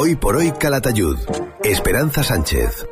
Hoy por hoy Calatayud. Esperanza Sánchez.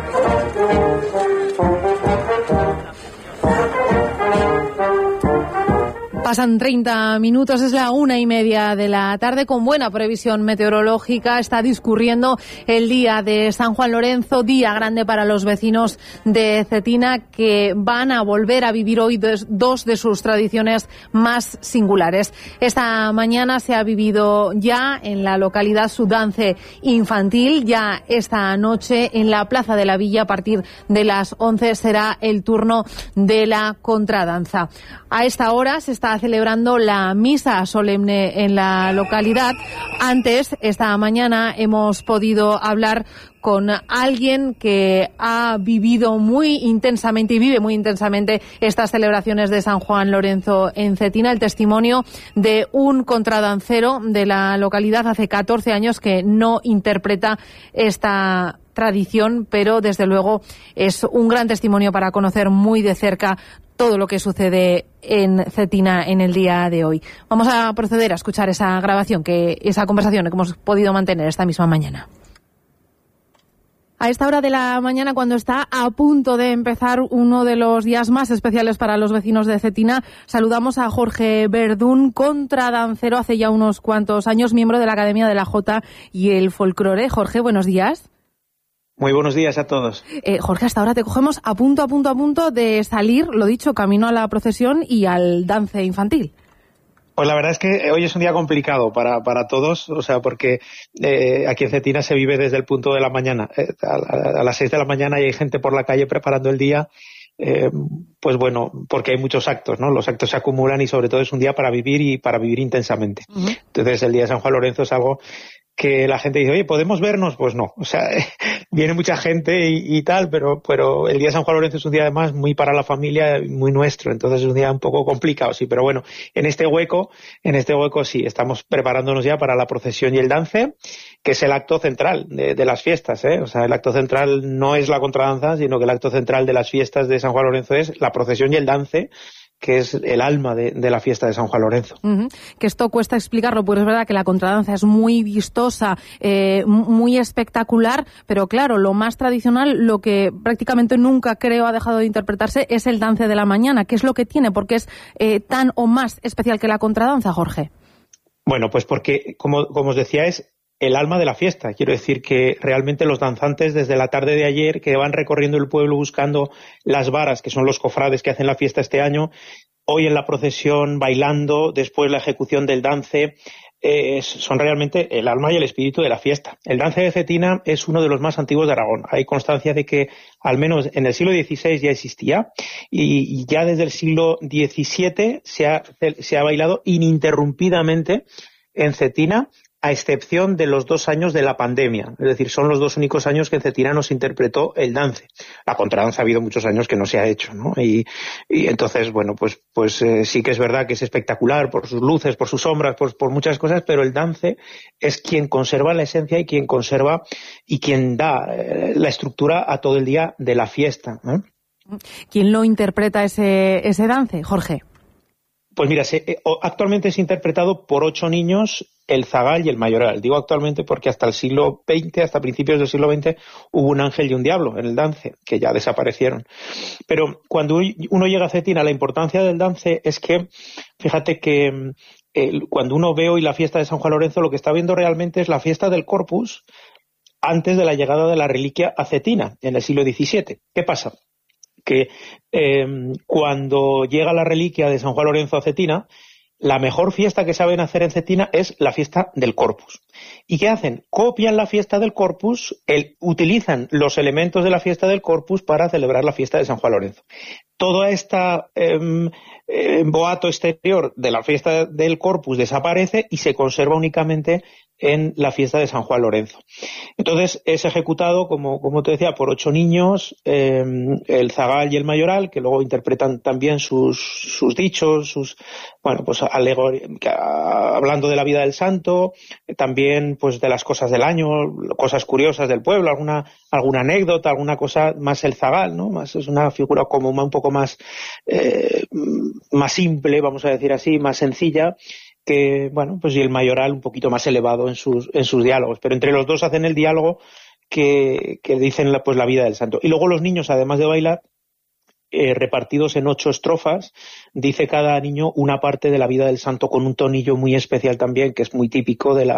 Pasan 30 minutos, es la 1:30 de la tarde, con buena previsión meteorológica. Está discurriendo el día de San Juan Lorenzo, día grande para los vecinos de Cetina, que van a volver a vivir hoy dos de sus tradiciones más singulares. Esta mañana se ha vivido ya en la localidad su dance infantil. Ya esta noche en la Plaza de la Villa, a partir de las 11, será el turno de la contradanza. A esta hora se está celebrando la misa solemne en la localidad. Antes, esta mañana, hemos podido hablar con alguien que ha vivido muy intensamente y vive muy intensamente estas celebraciones de San Juan Lorenzo en Cetina. El testimonio de un contradancero de la localidad, hace 14 años que no interpreta esta tradición, pero desde luego es un gran testimonio para conocer muy de cerca todo lo que sucede en Cetina en el día de hoy. Vamos a proceder a escuchar esa grabación, esa conversación que hemos podido mantener esta misma mañana. A esta hora de la mañana, cuando está a punto de empezar uno de los días más especiales para los vecinos de Cetina, saludamos a Jorge Verdún, contradancero hace ya unos cuantos años, miembro de la Academia de la Jota y el Folclore. Jorge, buenos días. Muy buenos días a todos. Jorge, hasta ahora te cogemos a punto de salir, lo dicho, camino a la procesión y al dance infantil. Pues la verdad es que hoy es un día complicado para todos, o sea, porque aquí en Cetina se vive desde el punto de la mañana. A las 6 de la mañana y hay gente por la calle preparando el día, pues bueno, porque hay muchos actos, ¿no? Los actos se acumulan y sobre todo es un día para vivir y para vivir intensamente. Uh-huh. Entonces el día de San Juan Lorenzo es algo que la gente dice, oye, ¿podemos vernos? Pues no, o sea, viene mucha gente y tal, pero el día de San Juan Lorenzo es un día además muy para la familia, muy nuestro, entonces es un día un poco complicado, sí, pero bueno, en este hueco sí, estamos preparándonos ya para la procesión y el dance, que es el acto central de las fiestas, o sea, el acto central no es la contradanza, sino que el acto central de las fiestas de San Juan Lorenzo es la procesión y el dance, que es el alma de la fiesta de San Juan Lorenzo. Uh-huh. Que esto cuesta explicarlo, porque es verdad que la contradanza es muy vistosa, muy espectacular, pero claro, lo más tradicional, lo que prácticamente nunca creo ha dejado de interpretarse, es el dance de la mañana. ¿Qué es lo que tiene? ¿Por qué es tan o más especial que la contradanza, Jorge? Bueno, pues porque, como os decía, es el alma de la fiesta. Quiero decir que realmente los danzantes desde la tarde de ayer, que van recorriendo el pueblo buscando las varas, que son los cofrades que hacen la fiesta este año, hoy en la procesión bailando, después la ejecución del dance, son realmente el alma y el espíritu de la fiesta. El dance de Cetina es uno de los más antiguos de Aragón. Hay constancia de que al menos en el siglo XVI ya existía y ya desde el siglo XVII se ha bailado ininterrumpidamente en Cetina, a excepción de los 2 años de la pandemia. Es decir, son los 2 únicos años que en Cetina no se interpretó el dance. La contradanza ha habido muchos años que no se ha hecho, ¿no? Y entonces, bueno, pues sí que es verdad que es espectacular por sus luces, por sus sombras, por muchas cosas, pero el dance es quien conserva la esencia y quien conserva y quien da la estructura a todo el día de la fiesta, ¿no? ¿Quién lo interpreta ese dance, Jorge? Pues mira, actualmente es interpretado por 8 niños, el zagal y el mayoral. Digo actualmente porque hasta el siglo XX, hasta principios del siglo XX, hubo un ángel y un diablo en el dance, que ya desaparecieron. Pero cuando uno llega a Cetina, la importancia del dance es que, fíjate que cuando uno ve hoy la fiesta de San Juan Lorenzo, lo que está viendo realmente es la fiesta del Corpus antes de la llegada de la reliquia a Cetina, en el siglo XVII. ¿Qué pasa? Que cuando llega la reliquia de San Juan Lorenzo a Cetina, la mejor fiesta que saben hacer en Cetina es la fiesta del Corpus. ¿Y qué hacen? Copian la fiesta del Corpus, utilizan los elementos de la fiesta del Corpus para celebrar la fiesta de San Juan Lorenzo. Toda esta boato exterior de la fiesta del Corpus desaparece y se conserva únicamente en la fiesta de San Juan Lorenzo. Entonces es ejecutado, como te decía, por 8 niños, el zagal y el mayoral, que luego interpretan también sus dichos, pues hablando de la vida del santo, también pues de las cosas del año, cosas curiosas del pueblo, alguna anécdota, alguna cosa más el zagal, ¿no? Más es una figura como un poco más simple, vamos a decir así, más sencilla. bueno, pues y el mayoral un poquito más elevado en sus diálogos, pero entre los dos hacen el diálogo que dicen pues la vida del santo. Y luego los niños, además de bailar, repartidos en 8 estrofas, dice cada niño una parte de la vida del santo con un tonillo muy especial también, que es muy típico de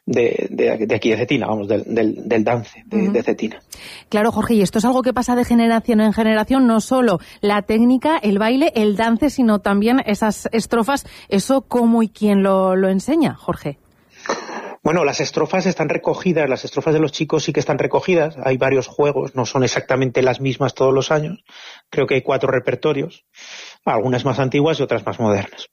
aquí de Cetina, vamos, del dance de Cetina. Claro, Jorge, y esto es algo que pasa de generación en generación, no solo la técnica, el baile, el dance, sino también esas estrofas. ¿Eso cómo y quién lo enseña, Jorge? Bueno, las estrofas están recogidas, las estrofas de los chicos sí que están recogidas, hay varios juegos, no son exactamente las mismas todos los años, creo que hay 4 repertorios, algunas más antiguas y otras más modernas.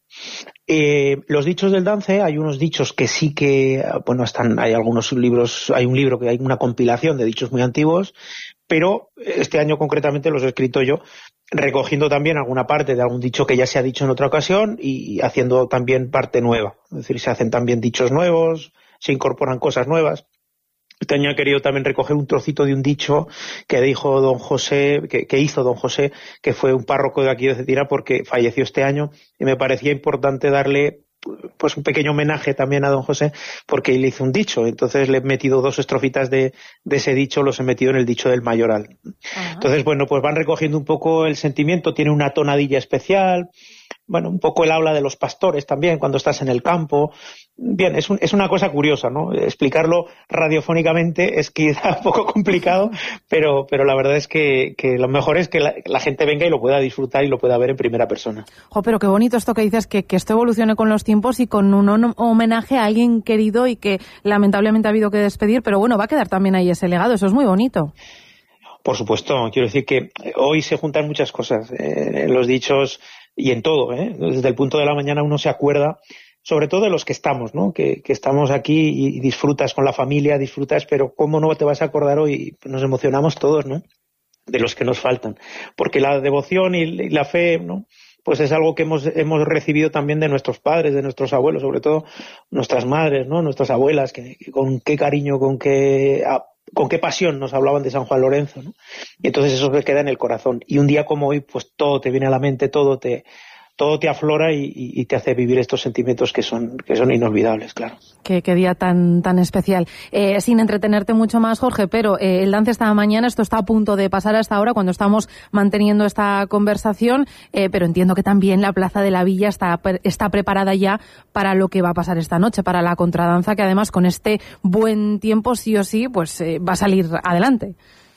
Los dichos del dance, hay unos dichos que sí que, bueno, hay algunos libros, hay un libro que hay una compilación de dichos muy antiguos, pero este año concretamente los he escrito yo, recogiendo también alguna parte de algún dicho que ya se ha dicho en otra ocasión y haciendo también parte nueva, es decir, se hacen también dichos nuevos, se incorporan cosas nuevas. Este año he querido también recoger un trocito de un dicho que dijo don José, que hizo don José, que fue un párroco de aquí de Cetina porque falleció este año, y me parecía importante darle pues un pequeño homenaje también a don José porque él hizo un dicho, entonces le he metido 2 estrofitas de ese dicho, los he metido en el dicho del mayoral. Ajá. Entonces, bueno, pues van recogiendo un poco el sentimiento, tiene una tonadilla especial, bueno, un poco el habla de los pastores también cuando estás en el campo. Bien, es una cosa curiosa, ¿no? Explicarlo radiofónicamente es quizá un poco complicado, pero la verdad es que lo mejor es que la gente venga y lo pueda disfrutar y lo pueda ver en primera persona. Pero qué bonito esto que dices, que esto evolucione con los tiempos y con un homenaje a alguien querido y que lamentablemente ha habido que despedir, pero bueno, va a quedar también ahí ese legado, eso es muy bonito. Por supuesto, quiero decir que hoy se juntan muchas cosas, en los dichos y en todo, desde el punto de la mañana uno se acuerda, sobre todo de los que estamos, ¿no? Que estamos aquí y disfrutas con la familia, pero ¿cómo no te vas a acordar hoy? Nos emocionamos todos, ¿no? De los que nos faltan, porque la devoción y la fe, ¿no? Pues es algo que hemos recibido también de nuestros padres, de nuestros abuelos, sobre todo nuestras madres, ¿no? Nuestras abuelas, que con qué cariño, con qué pasión nos hablaban de San Juan Lorenzo, ¿no? Y entonces eso se queda en el corazón. Y un día como hoy, pues todo te viene a la mente, todo te aflora y te hace vivir estos sentimientos que son inolvidables, claro. Qué día tan especial. Sin entretenerte mucho más, Jorge, pero el dance esta mañana, esto está a punto de pasar a esta hora cuando estamos manteniendo esta conversación, pero entiendo que también la Plaza de la Villa está preparada ya para lo que va a pasar esta noche, para la contradanza, que además con este buen tiempo sí o sí pues va a salir adelante.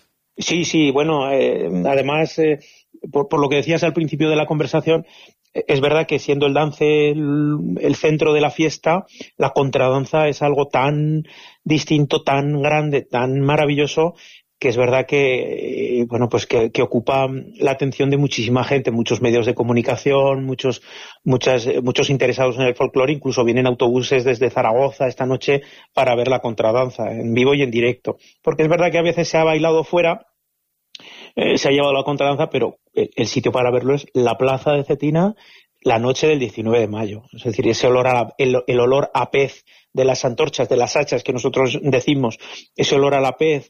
Sí, bueno, además, por lo que decías al principio de la conversación, es verdad que siendo el dance el centro de la fiesta, la contradanza es algo tan distinto, tan grande, tan maravilloso, que es verdad que bueno, pues que ocupa la atención de muchísima gente, muchos medios de comunicación, muchos interesados en el folclore, incluso vienen autobuses desde Zaragoza esta noche para ver la contradanza en vivo y en directo, porque es verdad que a veces se ha bailado fuera, se ha llevado la contradanza, pero el sitio para verlo es la Plaza de Cetina la noche del 19 de mayo. Es decir, ese olor el olor a pez de las antorchas, de las hachas que nosotros decimos, ese olor a la pez,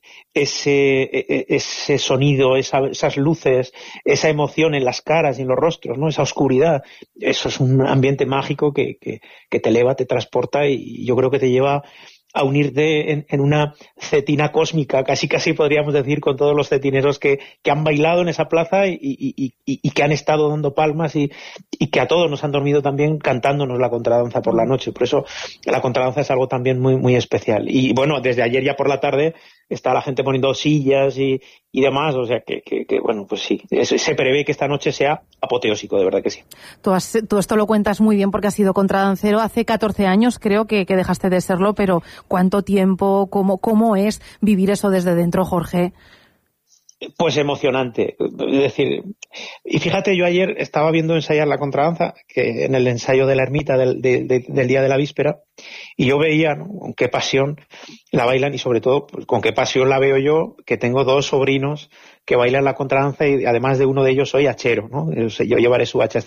ese sonido, esas luces, esa emoción en las caras y en los rostros, ¿no? Esa oscuridad, eso es un ambiente mágico que te eleva, te transporta y yo creo que te lleva a unirte en una cetina cósmica, casi podríamos decir, con todos los cetineros que han bailado en esa plaza y que han estado dando palmas y que a todos nos han dormido también cantándonos la contradanza por la noche. Por eso la contradanza es algo también muy, muy especial. Y bueno, desde ayer ya por la tarde está la gente poniendo sillas y demás, o sea que bueno, pues sí, se prevé que esta noche sea apoteósico, de verdad que sí. Tú esto lo cuentas muy bien porque has sido contradancero hace 14 años, creo que dejaste de serlo, pero ¿cuánto tiempo? ¿Cómo es vivir eso desde dentro, Jorge? Pues emocionante, es decir, y fíjate, yo ayer estaba viendo ensayar la contradanza, que en el ensayo de la ermita del día de la víspera, y yo veía, ¿no?, con qué pasión la bailan y sobre todo pues, con qué pasión la veo yo, que tengo 2 sobrinos que bailan la contradanza y además de uno de ellos soy hachero, ¿no? Yo llevaré su hacha